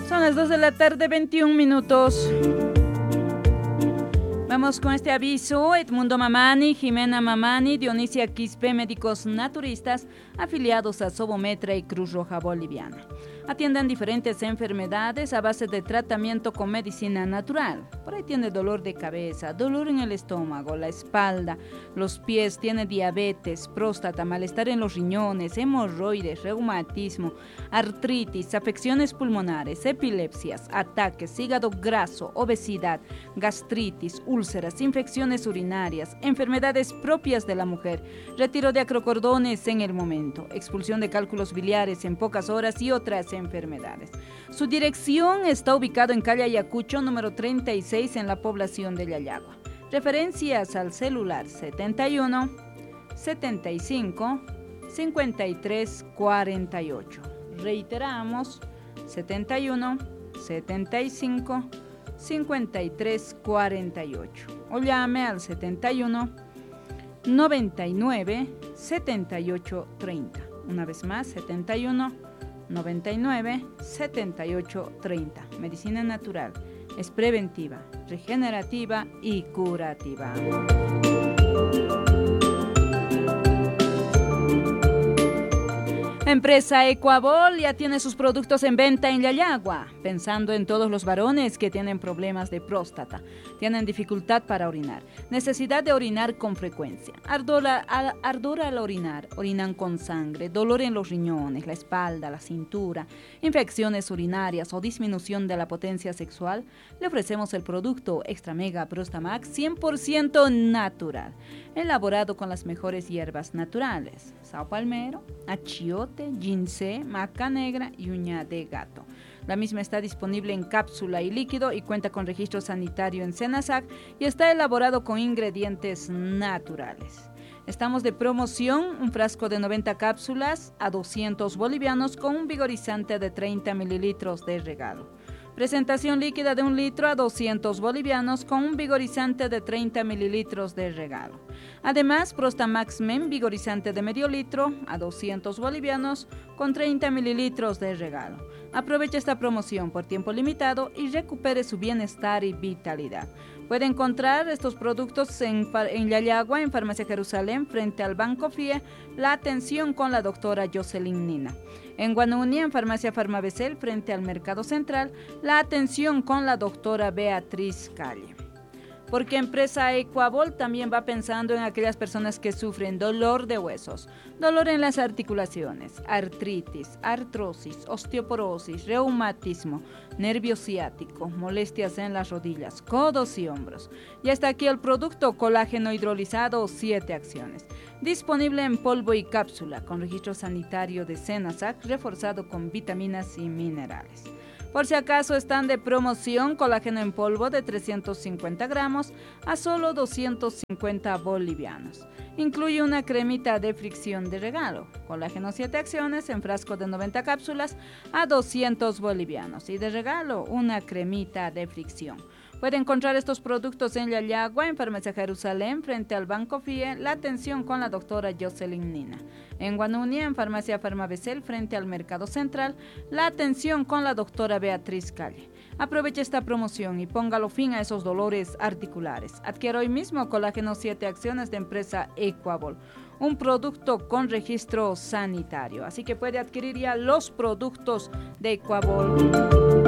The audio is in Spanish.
Son las 2 de la tarde, 21 minutos. Vamos con este aviso. Edmundo Mamani, Jimena Mamani, Dionisia Quispe, médicos naturistas afiliados a Sobometra y Cruz Roja Boliviana. Atienden diferentes enfermedades a base de tratamiento con medicina natural. Por ahí tiene dolor de cabeza, dolor en el estómago, la espalda, los pies, tiene diabetes, próstata, malestar en los riñones, hemorroides, reumatismo, artritis, afecciones pulmonares, epilepsias, ataques, hígado graso, obesidad, gastritis, úlceras, infecciones urinarias, enfermedades propias de la mujer, retiro de acrocordones en el momento, expulsión de cálculos biliares en pocas horas y otras enfermedades. Su dirección está ubicado en calle Ayacucho, número 36, en la población de Yayagua. Referencias al celular 71 75 53 48. Reiteramos, 71 75 53 48. O llame al 71 99 78 30. Una vez más, 71 99 78 30. Medicina natural. Es preventiva, regenerativa y curativa. Empresa Ecuabol ya tiene sus productos en venta en Yayagua, pensando en todos los varones que tienen problemas de próstata, tienen dificultad para orinar, necesidad de orinar con frecuencia, ardor al orinar, orinan con sangre, dolor en los riñones, la espalda, la cintura, infecciones urinarias o disminución de la potencia sexual. Le ofrecemos el producto Extra Mega Prostamax 100% natural, elaborado con las mejores hierbas naturales, sao palmero, achiote, ginseng, maca negra y uña de gato. La misma está disponible en cápsula y líquido y cuenta con registro sanitario en Senasac y está elaborado con ingredientes naturales. Estamos de promoción, un frasco de 90 cápsulas a 200 bolivianos con un vigorizante de 30 mililitros de regalo. Presentación líquida de 1 litro a 200 bolivianos con un vigorizante de 30 mililitros de regalo. Además, Prostamax Men vigorizante de medio litro a 200 bolivianos con 30 mililitros de regalo. Aproveche esta promoción por tiempo limitado y recupere su bienestar y vitalidad. Puede encontrar estos productos en Yayagua, en Farmacia Jerusalén, frente al Banco FIE, la atención con la doctora Jocelyn Nina. En Guanunia, en Farmacia Farmabecel, frente al Mercado Central, la atención con la doctora Beatriz Calle. Porque Empresa Ecuabol también va pensando en aquellas personas que sufren dolor de huesos, dolor en las articulaciones, artritis, artrosis, osteoporosis, reumatismo, nervio ciático, molestias en las rodillas, codos y hombros. Y hasta aquí el producto colágeno hidrolizado 7 acciones. Disponible en polvo y cápsula, con registro sanitario de Senasac, reforzado con vitaminas y minerales. Por si acaso están de promoción, colágeno en polvo de 350 gramos a solo 250 bolivianos. Incluye una cremita de fricción de regalo, colágeno 7 acciones en frasco de 90 cápsulas a 200 bolivianos y de regalo una cremita de fricción. Puede encontrar estos productos en Yayagua, en Farmacia Jerusalén, frente al Banco FIE, la atención con la doctora Jocelyn Nina. En Guanunia, en Farmacia Farmabecel, frente al Mercado Central, la atención con la doctora Beatriz Calle. Aproveche esta promoción y póngalo fin a esos dolores articulares. Adquiere hoy mismo colágeno 7 acciones de Empresa Ecuabol, un producto con registro sanitario. Así que puede adquirir ya los productos de Ecuabol.